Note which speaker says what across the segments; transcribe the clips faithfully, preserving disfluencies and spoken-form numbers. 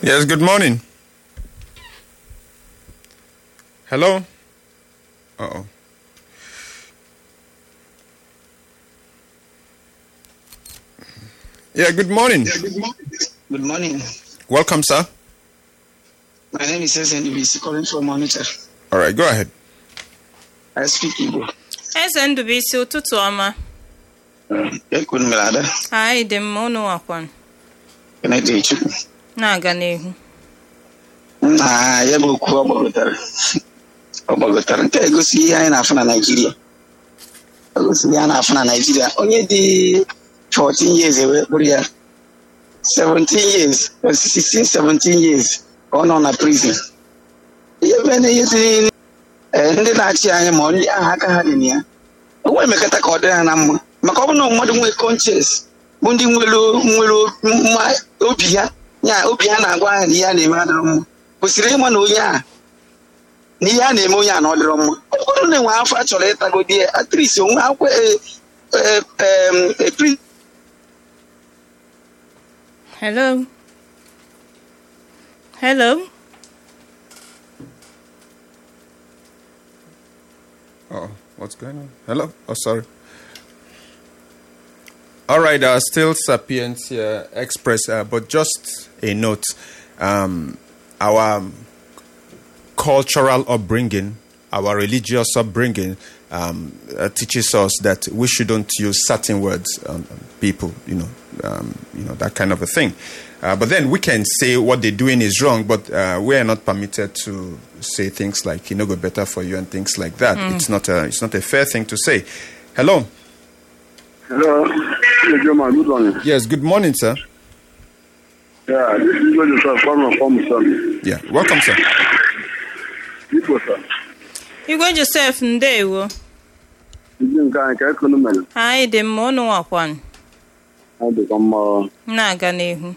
Speaker 1: Yes, good morning. Hello? Uh-oh. Yeah, good morning.
Speaker 2: Yeah, good morning. Good morning.
Speaker 1: Welcome, sir.
Speaker 2: My name is S N D B C, calling from Monitor.
Speaker 1: All right, go ahead.
Speaker 2: I speak Igbo.
Speaker 3: S N D B C ụtụtụ ọma.
Speaker 2: Ekun Melada.
Speaker 3: Anyị dị mma unu wakwan.
Speaker 2: Kenede Chukwu.
Speaker 3: Na-aga n'ihu.
Speaker 2: Na ya bụ okwu ọ gbagotara. Ọ gbagotara nke egosi ihe anyị na-afụ na Naịjirịa. Egosi ihe a na-afụ na Naịjirịa. Onye dị fourteen years ewe kpụrụ ya. seventeen years, sixteen, seventeen years ọ nọ na prison. Ihe ebe na ihe dị ndị na-achị anyị ma ndị aha aka ha dị na ya. O nwere emekata ka ọ dị ha na mma. Maka ọ bụ na mmadụ nwee conscience bụ ndị nwere nwere obi ha ya obi ha na-agwa ha na ihe a na-eme adịrọ mma kwesịrị ịma na onye a na ihe a na-eme onye a na ọ dịrọ mma. Ọ bụrụ na enwe afọ a chọrọ ịtagodi ya atrisi onwe akwụkwọ
Speaker 3: Hello? Hello?
Speaker 1: Oh, what's going on? Hello? Oh, sorry. All right, uh, still Sapientia Express, uh, but just a note. Um, our um, cultural upbringing, our religious upbringing um, uh, teaches us that we shouldn't use certain words on, on people, you know, um, you know, that kind of a thing. Uh, but then we can say what they're doing is wrong, but uh, we are not permitted to say things like, you know, go better for you and things like that. Mm. It's not a, it's not a fair thing to say. Hello.
Speaker 4: Hello. Good morning.
Speaker 1: Yes, good morning, sir.
Speaker 4: Yeah, this is Igwe Joseph from from sir.
Speaker 1: Yeah, welcome, sir.
Speaker 4: Igwe, sir.
Speaker 3: Igwe Joseph ndewo.
Speaker 4: Ndị nke anyị ka ekunu mere.
Speaker 3: Anyị dị mma unu wakwan.
Speaker 4: Anyị dị mma.
Speaker 3: Na-aga n'ihu.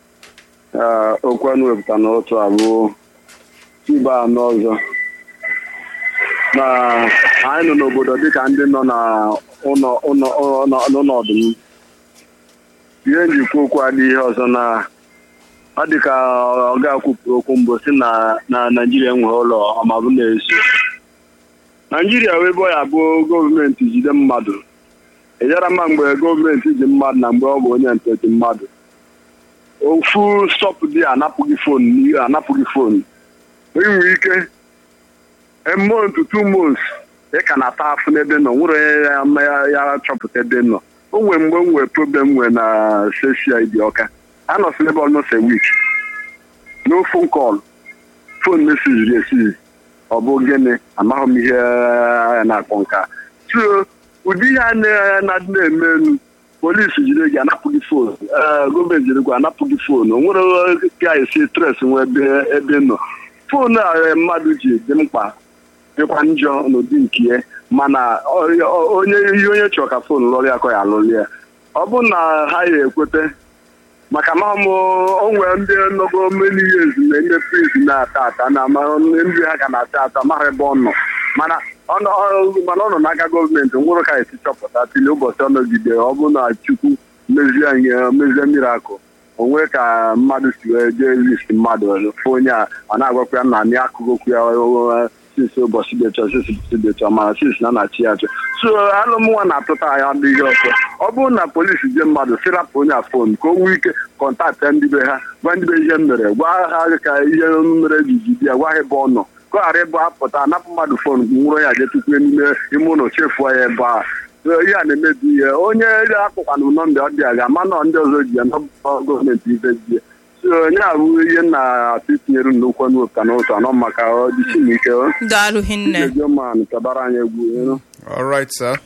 Speaker 4: Ee, okwu anụ wepụta n'otu abụọ ibe anọ ọzọ. Na anyị nọ n'obodo dịka ndị nọ na ụlọ ụlọ ụlọ ọdụm. Ihe njikwa okwu adịghị ihe ọzọ na ọ dị ka ọ ga-akwụpụ okwu mbụ si na na Naịjirịa enweghị ụlọ ọmabụ na-eso. Naịjirịa wee bụ ya bụ gọọmenti jide mmadụ. Ejara mma mgbe gọọmenti ji mmadụ na mgbe ọ bụ onye ntete mmadụ. Ofu stọpụ dị anapụghị fonu anapụghị fonu. Enwere ike a month to two months ị ka na-ata afụ n'ebe nọ nwere ya chọpụta ebe nọ. O nwere mgbe m nwere problem nwere na sesia ịdị ọka. A nọ ebe almost a week. No phone call. Phone message receive. Ọ bụ gịnị amaghị m ihe na-akpọ nka. So ụdị ihe na-adị na-eme polisi jiri gị anapụghị fon. Gọọmenti jiri gị anapụghị fon. O nwere ka esi stres nwe ebe nọ. Fon a mmadụ ji dị mkpa dịkwa njọ n'ụdị nke ya mana onye ihe onye chọrọ ka fon lụrụ ya ka ya alụrụ ya. Ọ bụ na ha ya ekwete maka ma m o nwere ndị nọgo many years na ndị prison na-ata ata na ndị ha ka na-ata ata maghị ebe ọ nọ mana ọ nọ n'aka gọọmenti nwụrụ ka esi chọpụta tili ụbọchị ọ nọgide ọ bụ na Chukwu mezie anyị mezie mirakụl onwe ka mmadụ si wee jee list mmadụ fụ onye a ọ na-agwakwa ya na anyị akụkụ okwu ya sisi ụbọchị dị chọọ sisi dị chọọ mana sisi na na-achị ya chọ so alụmnwa na-atụta anyị adịghị ọzọ ọ bụrụ na polisi je mmadụ sirapụ onye a fon ka o nwee ike kọntaktị ndị be ha gwa ndị be ihe mere gwa ha ka ihe mere jiji dị ya gwa ha ebe ọ nọ ka ọ ghara ebe a pụta anapụ mmadụ fon nwụrụ ya jetukwu n'ime ime ụlọ chefuo ya ebe a ihe a na-emebi ihe onye akpụkwana ụlọ ndị ọ dị aga ma nọ ndị ọzọ ji ya na gọọmenti ibe ji ya onye ahụ ihe na-atụ itinyere nnukwu n'ụka n'ụtọ anọ maka ọdịchi n'ike
Speaker 3: daalụ hinne
Speaker 4: tabara anyị egwu.
Speaker 1: All right, sir.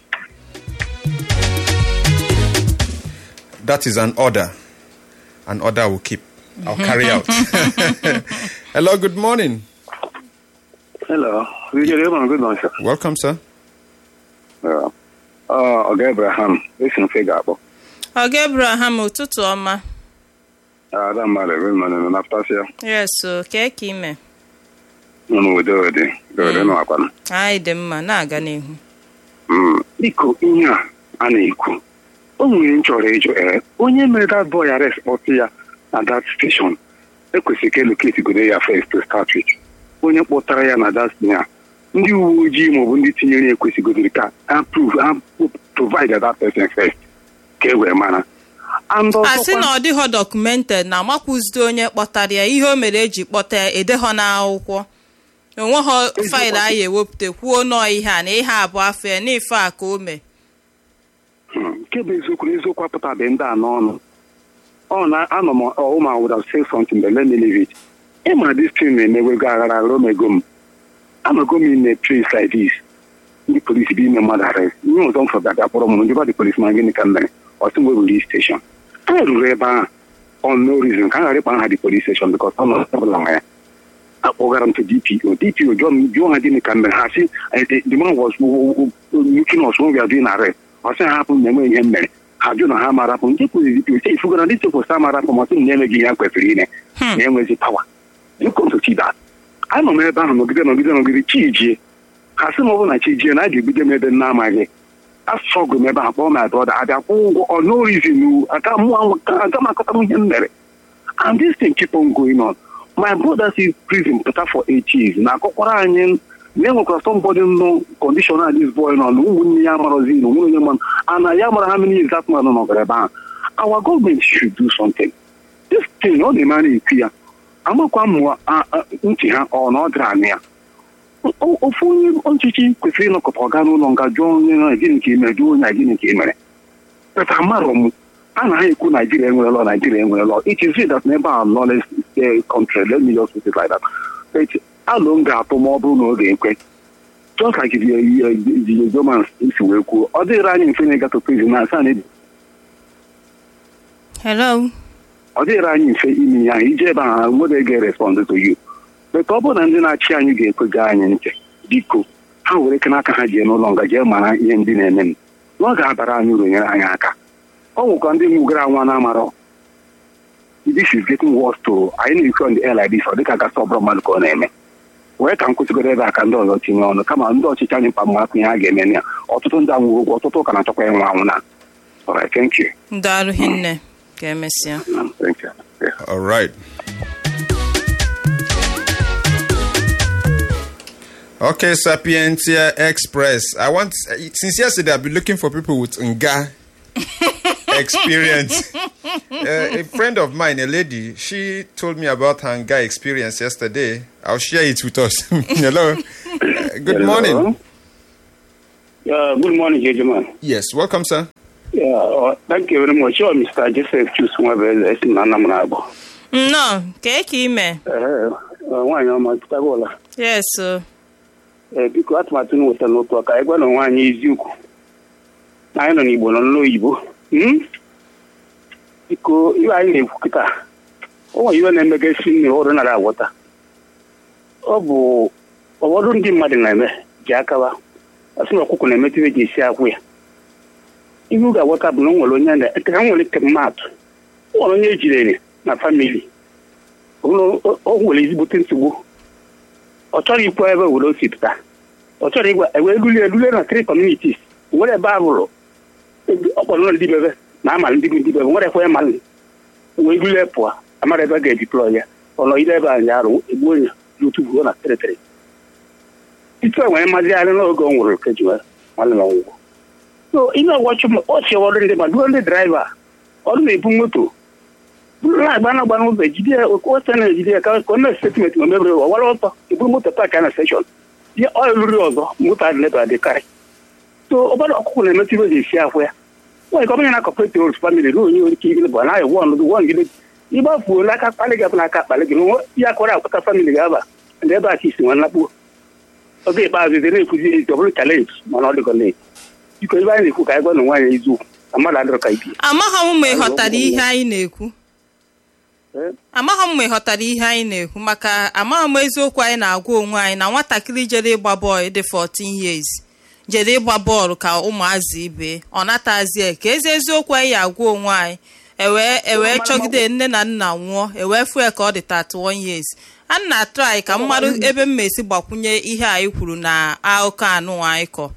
Speaker 1: That is an order. An order will keep. I'll carry out. Hello, good morning.
Speaker 4: Hello. Good morning, sir.
Speaker 1: Welcome, sir.
Speaker 4: Yeah. Uh, Oga Abraham. Listen, figure out.
Speaker 3: Oga Abraham, ụtụtụ ọma.
Speaker 4: Ah, that matter, good morning, Nastasia.
Speaker 3: Yes, okay, Kime.
Speaker 4: No, no, do it. Do it, no, akwana.
Speaker 3: Ai, dị mma, na-aga n'ihu.
Speaker 4: Mm. Biko, ihe a na-ekwu. O nwere nchọrọ ịjụ ee onye mere that boy arrest ọtụ ya na that station ekwesịrị ka eloketigodo ya first to start with. Onye kpọtara ya na dastin ya ndị uwe ojii maọbụ ndị tinyere ya ekwesịgodiri ka ha provide that person first ka e wee mara.
Speaker 3: Asị na ọ dịghọ documented na amakwụzide onye kpọtara ya ihe o mere eji kpọta ya edeghọ n'akwụkwọ onweghọ faịlụ anyị ewepụta kwuo nọọ ihe a na ihe abụọ afọ ya n'ife a ka o mee.
Speaker 4: Nke bụ eziokwu na eziokwu apụtabeghị ndị a n'ọnụ. Ọ na anọ m ọma would have said something but let me leave it. Ịma this thing na-emewego aghara aghara omego m amago m in a place like this ndị polisi bụ ime mmadụ arrest ihe ọzọ m fọdụ akpọrọ m ndị bọdị polisi ma gịnị ka m mere ọtụ mgbe police station anyị ruru ebe ahụ on no reason ka a ghara ịkpa aha dị police station because ọ nọ ọbụla nwa ya akpọgara m to D P O D P O jụọ ha gịnị ka m mere ha sị the man was looking us when we are doing arrest ọ sị ha hapụ na enwe ihe m mere ha jụ na ha mara apụ ndị kwụzi D P O sị ifugara ndị chefụsa amara apụ masị na emeghị ihe ha kwesịrị ime na enwezi pawa you come to see that. Anọ m ebe ahụ nọgide nọgide nọgide chijie ha sị m ọ bụ na chijie na a ga-ebido m ebe m na-amaghị asọgụ m ebe ahụ kpọọ m adọda abịa kwụ ụgwọ ọ no reason aga m akọta m ihe m mere and this thing keep on going on. My brother is prison pụta for eight years na akọkwara anyị na enwekwara somebody no condition at this boy nọ na ụmụnne ya amarozi na onwere onye mmanụ ana ya mara ha many years that man nọgara ebe ahụ. Our government should do something. This thing ọ na-eme a na-ekwu ya amakwa m ntị ha ọ na ọ dịrị anị ya ofu onye ọchịchị kwesịrị ịnọkọta ọga n'ụlọ nga jụọ onye na gịnị ka ime jụọ onye a gịnị ka ị mere peta amarọ m a na ha ekwu Nigeria enwere lọ Nigeria enwere lọ it is that never a lawless country let me just put it like that but alụ m ga-atụ ma ọ bụrụ na ọ ga-ekwe just like the Germans si wee kwuo ọ dịghịrị anyị mfe na ịgatụ prison na asa na
Speaker 3: hello
Speaker 4: ọ dịghịrị anyị mfe ime ihe ahụ ije ebe ahụ nwere ga-respond to you but ọ bụrụ na ndị na-achị anyị ga-ekwega anyị ntị biko ha were ike n'aka ha jee n'ụlọ nga jee mara ihe ndị na-eme m na ọ ga-abara anyị uru nyere anyị aka. Ọ nwekwa ndị nwugara nwa na-amarọ this is getting worse to anyị na-ekwu on the air like this ọ dịka gasị ọbụrụ mmadụ ka ọ na-eme wee ka m kwụsịgodo ebe a ka ndị ọzọ tinye ọnụ kama ndị ọchịchị anyị mkpa mmakụ ihe ha ga-eme ya ọtụtụ ndị anwụrụ ụgwọ ọtụtụ ụka na-achọkwa ịnwe anwụ na alright thank you.
Speaker 3: Ndalụ hinne ka emesịa.
Speaker 4: Thank you. Yeah.
Speaker 1: All right. Okay, Sapientia Express. I want, since yesterday, I've been looking for people with Nga experience. Uh, a friend of mine, a lady, she told me about her Nga experience yesterday. I'll share it with us. Hello. Uh, good
Speaker 5: Hello.
Speaker 1: morning.
Speaker 5: Yeah, good morning, gentlemen.
Speaker 1: Yes, welcome, sir.
Speaker 5: Yeah, uh, thank you very much. Sure, Mister Joseph Chusumabel, Esinanamabo.
Speaker 3: No, ka eke ime.
Speaker 5: Eh, nwaanyị ọma Pitagola.
Speaker 3: Yes, sir.
Speaker 5: Eh, biko atụmatụ m wetara n'otu aka anyị gwa na nwaanyị eziokwu. Anyị nọ n'Igbo nọ n'oyibo. Hmm? Biko ihe anyị na-ekwu kịta. Ọ nwere ihe na-emegasi nne ọrụ nara agwọta. Ọ bụ ụfọdụ ndị mmadụ na-eme ji akawa. Asị na ọkụkọ na-emetụ eji esi akwụ ya. Ihe ọ ga-agwọta bụ na o nwere onye na-eke ha nwere ike mmadụ. O nwere onye ejirere na famili. O nwere ezigbote nsogbu. Ọ chọrọ ikwu ebe were o si pụta. Ọ chọrọ ịgwa ewe elulie elulie na three communities. Were ebe a bụrụ ọ kpọrọ ndị bebe na amalị ndị ndị bebe nwere ekwe malị. Wee elulie pụọ amara ebe a ga-ediploy ya. Ọ nọgide ebe anyị arụ egbu onye n'otu buo na tere Itu enwere mmazi anyị n'oge ọ nwụrụ kejiwe nwanne m ọgwụgwọ. So ihe ọgwọchụ m ọchị ọrụ ndị ma duo ndị draiva ọrụ na-ebu moto bụrụ na-agba na-agba n'ụzọ ejide okwota na-ejide ya ka ọ na-statement ma mebere ọwara ọtọ eburu moto paak a na steshọn ihe ọ rụrụ ọzọ moto adị leba adịkarị. So ụfọdụ ọkụkọ na-emetụ ibe ji esi ahụ ya nwere ka ọbụnye na-akọpụreti oru famili ruo onye nwere ike igide bụ anaghị wọ ọnụdụ wọ ngide ịgbafuo n'aka akpalị gị abụ n'aka akpalị gị nwe ya kọrọ akwụta famili ga-aba ndị ebe a ka isi nwa nakpuo oge ikpeazụ ide na-ekwuzi ezi ọ bụrụ chalenji mana ọ dịgọ na biko ebe anyị na-ekwu ka anyị gwa na nwaanyị eziokwu na mmadụ adịrọ ka ibi
Speaker 3: Amaghị m ma ị ghọtara ihe anyị na-ekwu. Amaghị m ma ị ghọtara ihe anyị na-ekwu maka amaghị m eziokwu anyị na-agwa onwe anyị na nwatakịrị jere ịgba bọọlụ dị fourteen years jere ịgba bọọlụ ka ụmụazị ibe ọ natazie ka ezi eziokwu anyị agwa onwe anyị ewee ewee chọgide nne na nna nwụọ ewee fụ ya ka ọ dị thirty-one years. A na-atụ anyị ka mmadụ ebe m esi gbakwunye ihe anyị kwuru na akụkọ anụ anyị kọ.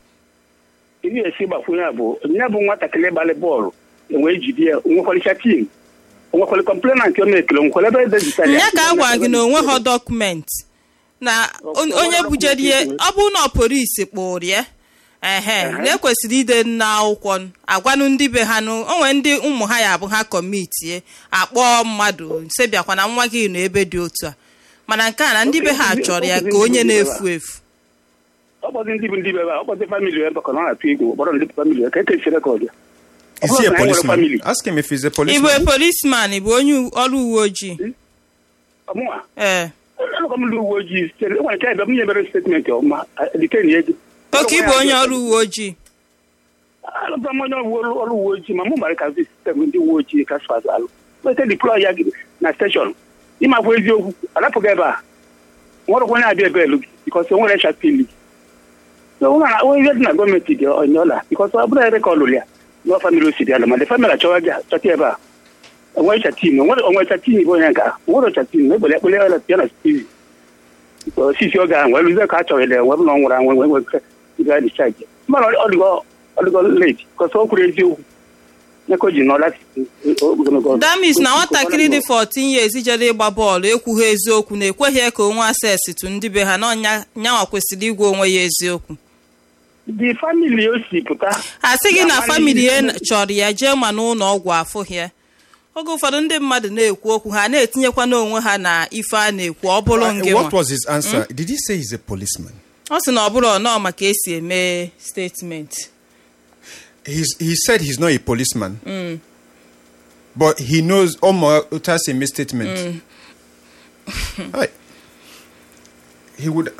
Speaker 5: ihe esi gbakwunye bụ nye bụ nwatakịrị gbalị bọọlụ enwee jide ya nwekwaricha tim onwekwere complainant o mekele onwekwere ebe edejitara
Speaker 3: nya ka a gwa gị na onwe ha dọkụmentị na onye bujerie ọ bụ na polisi kpụrụ ya ehe na-ekwesịrị ide n'akwụkwọ agwanụ ndị be ha nụ onwe ndị ụmụ ha ya abụ ha kọmitie akpọọ mmadụ se bịakwa na nwa gị nọ ebe dị otu a mana nke a na ndị be ha chọrọ ya ka onye na-efu efu
Speaker 5: ọkpọzi ndị bụ ndị be ha ọkpọzi famili ebe ka na na-atụ egwu kpọrọ ndị famili ka eke chere ka ọ dị.
Speaker 1: Is he a policeman? Ask him if he's a policeman.
Speaker 3: Ibu a policeman, ibu onye ọrụ uwe ojii.
Speaker 5: Ọmụwa?
Speaker 3: Eh.
Speaker 5: Ọrụ ndị uwe ojii sitere ịnwa nke ebe m nye mere statement ọma dike na ego.
Speaker 3: Oke ibu onye ọrụ uwe ojii.
Speaker 5: Alụba m onye ọrụ uwe ojii ma mụ mara ka sistem ndị uwe ojii ka sfaz alụ. Wete deploy ya na station. Ịmakwa eziokwu alapụghị ebe a. Nwere onye abịa ebe elu gị because o nwere shapili. So onye dị na gọọmenti dị onyola because ọ bụrụ ebe ka ọ lụrụ ya. No family o si dị ala ma the family achọwa gị chọta ebe a. Onwe chatin, onwe chatin bụ onye nka. Nwere chatin na egbele ekpele ya ya na Steve. Sisi oge ahụ wee lụzie ka a chọrọ ile wee bụ na ọ nwụrụ anwụ wee nwee ga discharge. Mana ọ dịgo ọ dịgo late because o kwuru eziokwu. Nyeko ji nọ lati.
Speaker 3: That means na nwatakịrị dị fourteen years jere ịgba bọọlụ ekwughị eziokwu na ekweghị ka onwe access to ndị be ha na nyanwa kwesịrị igwe onwe ya eziokwu.
Speaker 5: The family o si pụta.
Speaker 3: Asị gị na family ya chọrọ ya jee ma n'ụlọ ọgwụ afụghị ya. Oge ụfọdụ ndị mmadụ na-ekwu okwu ha na-etinyekwa n'onwe ha na ife a na-ekwu ọ bụrụ nke nwa.
Speaker 1: What was his answer? Did he say he's a policeman?
Speaker 3: Ọ sị na ọ bụrụ ọnọọ maka esi eme statement.
Speaker 1: He's, he said he's not a policeman.
Speaker 3: Mm.
Speaker 1: But he knows Omo Utasi misstatement. Mm. Right. He would...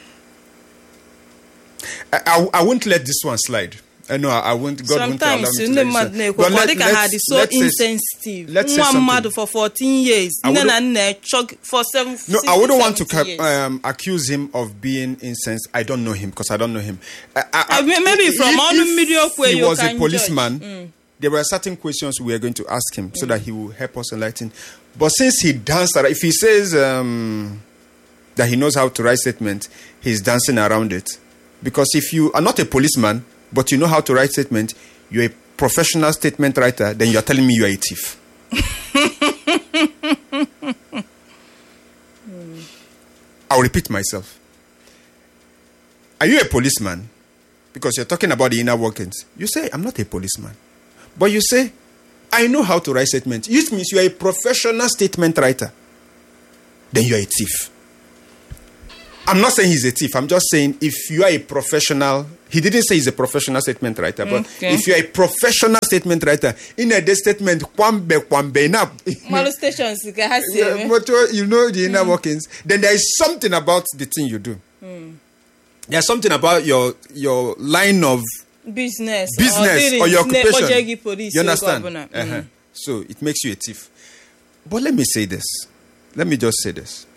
Speaker 1: I, I, I won't let this one slide. I know I, I won't. God
Speaker 3: Sometimes
Speaker 1: won't allow me to let
Speaker 3: but let, let's, let's, so let's insensitive. Let's say something. For fourteen years. I for seven.
Speaker 1: No, I wouldn't want to um, accuse him of being insensitive. I don't know him because I don't know him. I, I, I,
Speaker 3: maybe
Speaker 1: if,
Speaker 3: from all the mediocre
Speaker 1: he was a policeman.
Speaker 3: Mm.
Speaker 1: There were certain questions we were going to ask him mm. so that he will help us enlighten. But since he danced, if he says um, that he knows how to write statements, he's dancing around it. Because if you are not a policeman, but you know how to write statement, you're a professional statement writer, then you're telling me you're a thief. mm. I'll repeat myself. Are you a policeman? Because you're talking about the inner workings. You say, I'm not a policeman. But you say, I know how to write statements. It means you're a professional statement writer. Then you're a thief. I'm not saying he's a thief. I'm just saying if you are a professional, he didn't say he's a professional statement writer, but okay. if you're a professional statement writer, in a day statement, kwambe kwambe na,
Speaker 3: stations,
Speaker 1: you know the inner mm. workings, then there is something about the thing you do. Mm. There's something about your your line of
Speaker 3: business,
Speaker 1: business or, or your occupation.
Speaker 3: Police,
Speaker 1: you understand?
Speaker 3: Mm.
Speaker 1: Uh-huh. So it makes you a thief. But let me say this. Let me just say this.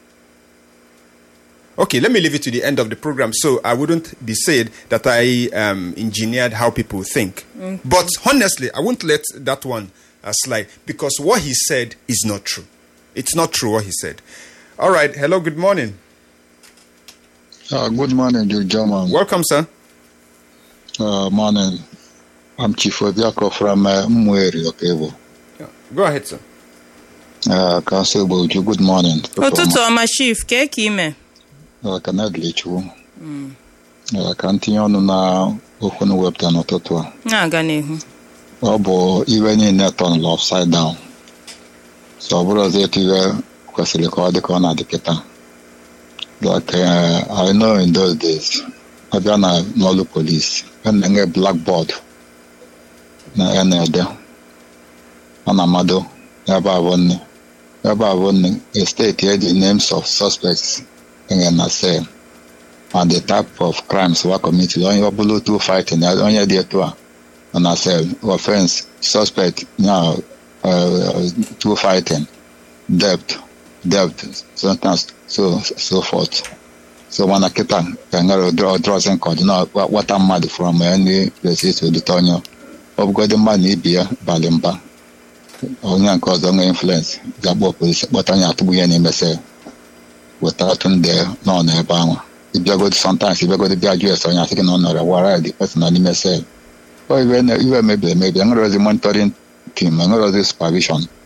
Speaker 1: Okay, let me leave it to the end of the program so I wouldn't be said that I um, engineered how people think. Mm-hmm. But honestly, I won't let that one uh, slide because what he said is not true. It's not true what he said. All right, hello, good morning.
Speaker 6: Uh, good morning, Joe German.
Speaker 1: Welcome, sir.
Speaker 6: Uh, morning. I'm Chief Obiako from uh, Mweri, okay.
Speaker 1: Yeah. Go ahead, sir.
Speaker 6: Uh, Council Boju, good morning.
Speaker 3: Otutu Oma Chief, ke kime?
Speaker 6: Ka na-adịlechiwo ka ntinye ọnụ na okwu na wepụta n'ụtụtụ a
Speaker 3: na-aga n'ihu
Speaker 6: ọ bụ iwe niile tọnụlụ upside down so ọ bụrụ ọzọ etu iwe kwesịrị ka ọ dị ka ọ na-adị kịta like uh, I know in those days abịa na n'ọlụ polisi a na-enwe blackboard na ya na-ede ọ na-amado ebe abụọ nne ebe abụọ nne a state here the names of suspects in a cell and the type of crimes were committed. Only able to fighting, only there to on a cell offense, suspect now uh, two fighting, debt, debt, sentence, so so forth. So when I get on, I draw draws and code. Now what I'm mad from any places to the Tonyo of God, the money be a balimba. Only cause only influence. The police, but I have to be any message. Without there, no, never. If you go to sometimes, if you go to the U S, or you're thinking on the war, the person on the say, well, even maybe, maybe I'm going to monitoring team, I'm going to supervision.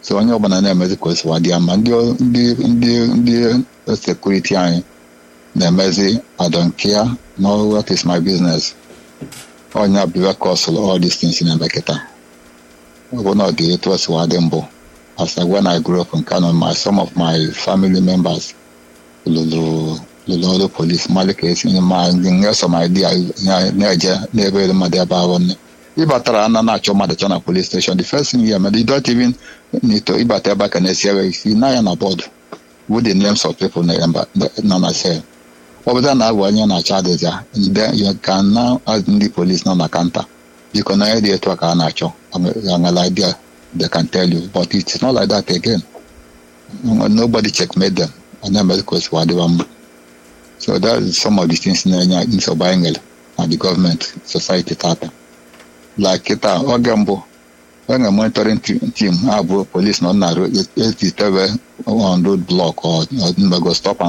Speaker 6: so onye ọbụla na-emezi ka o si wadị ya ma ndị ndị ndị sekuriti anyị na-emezi I don't care, no, what is my business? Onye abịa kọsụl all these things na-eme kịta. Ọ bụ na ọ dị etu o si wadị mbụ. As I, when I grew up in Kano, my some of my family members, Lulu, Lulu police, Malik, my some idea, Naja, never mother about Ibatara and Nacho Madachana police station. The first thing here, you don't even need to Ibata back and say, if you know on board, with the names of people, Nana say. Over there now, when you're not charged, then you can now ask the police non account. You can idea to a canacho, an idea. They can tell you, but it's not like that again. Nobody checkmate them, and then because what they want. So that is some of the things in the buying and the government, society data. Like kita Ogambo, when a monitoring team have police not na road, it on road block or go stop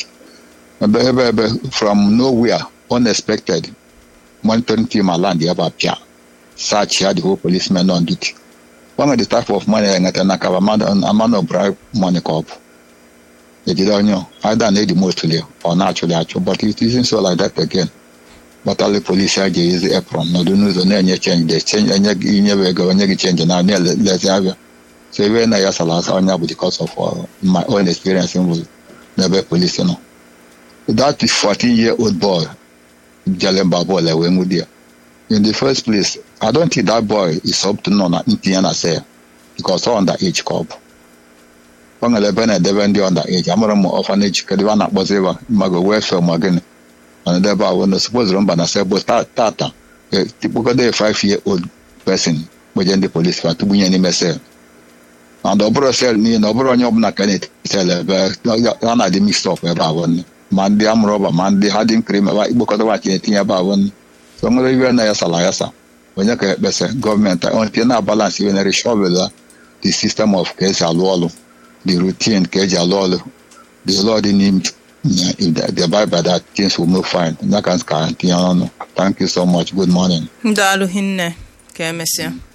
Speaker 6: and from nowhere, unexpected, monitoring team land the other pia. Search here the whole policemen on duty. One of the type of money I got a man a man of bribe money corp. They don't know. I don't need the mostly or naturally actual, but it isn't so like that again. But all the police are is the apron. No do no any change. They change and you never go and you change now near let's have you. So when I ask a lot on because of uh, my own experience in the police, you know. That fourteen year old boy, Jalemba boy, like when we dear. In the first place, I don't think that boy is up to none in Tiana say because all underage cop. When I ben and Devon the underage, I'm more orphanage, Kadivana was ever Mago welfare again. And thereby when the supposed rumba and say, but Tata, a typical five year old person, but then the police for to be any message. And the brother said, me and over on your mechanic tell her, I didn't mix up about one. Monday, I'm robber, Monday, hiding cream about book of the watching about one. So I'm going to be a salayasa. When you get better government, I want to balance even a shovel the system of case alolo, the routine case alolo, the law didn't if they buy by that things will move fine. Thank you so much. Good morning.
Speaker 3: Dalu hinne, ke mesia.